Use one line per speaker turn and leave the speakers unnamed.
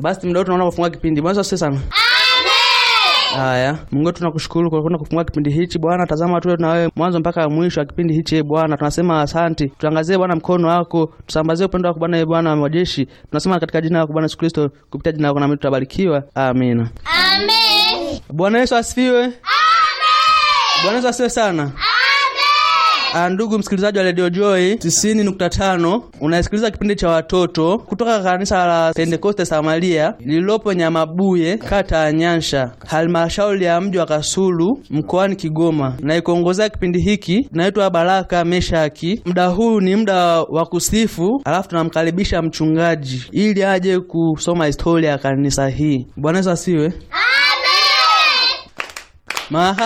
Basi muda wote tunaona kufungua kipindi. Bwana asifiwe sana. Haya, Mungu tunakushukuru kwa kwenda kufungua kipindi hichi Bwana. Tazama tu na wewe mwanzo mpaka mwisho wa kipindi hichi Bwana. Tunasema asante. Tuangazie Bwana mkono wako, tusambazie upendo wako Bwana, Bwana wa majeshi. Tunasema katika jina lako Bwana Yesu Kristo, kupitia jina lako na mimi tutabarikiwa. Amina.
Amen.
Bwana Yesu asifiwe.
Amen.
Bwana Yesu asifiwe sana. Ndugu msikilizaji wa Radio Joy 90.5, unasikiliza kipindi cha watoto kutoka kanisa la Pentecoste Samaria lililopo Nyamabuye, kata ya Nyansha, halmashauri ya mji wa Kasulu, mkoani Kigoma. Na ikuongozea kipindi hiki naitwa Baraka Meshaki. Muda huu ni muda wa kusifu, alafu tunamkaribisha mchungaji ili aje kusoma historia ya kanisa hii. Bwana Yesu asifiwe. Amen.